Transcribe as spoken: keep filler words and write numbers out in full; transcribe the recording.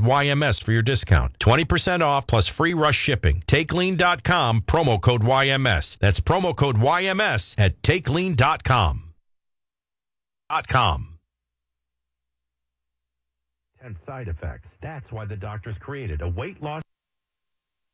Y M S for your discount. twenty percent off plus free rush shipping. take lean dot com, promo code Y M S. That's promo code Y M S at take lean dot com. .com. And side effects. That's why the doctors created a weight loss